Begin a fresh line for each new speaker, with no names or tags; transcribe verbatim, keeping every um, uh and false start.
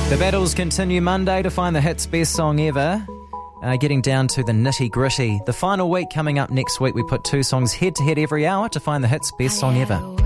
The battles continue Monday to find the hits best song ever. Uh, getting down to the nitty gritty. The final week coming up next week, we put two songs head to head every hour to find the hits best song ever.